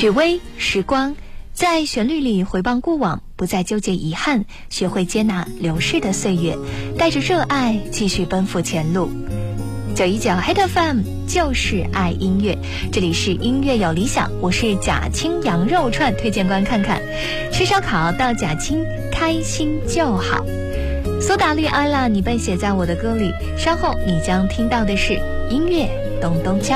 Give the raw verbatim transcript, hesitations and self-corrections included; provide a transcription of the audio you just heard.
许巍，时光，在旋律里回望过往，不再纠结遗憾，学会接纳流逝的岁月，带着热爱继续奔赴前路。九一九 Hit F M 就是爱音乐，这里是音乐有理想，我是贾青羊肉串推荐官看看，吃烧烤到贾青，开心就好。苏打绿阿拉，你被写在我的歌里，稍后你将听到的是音乐咚咚锵。